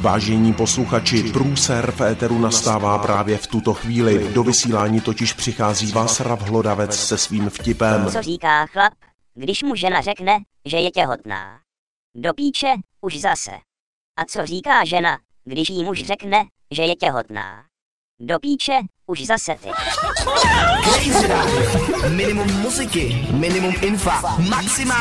Vážení posluchači, průser v éteru nastává právě v tuto chvíli. Do vysílání totiž přichází Václav Hlodavec se svým vtipem. Co říká chlap, když mu žena řekne, že je těhotná? Do píče, už zase. A co říká žena, když jí muž řekne, že je těhotná? Do píče, už zase ty. Minimum muziky, minimum infa, maximální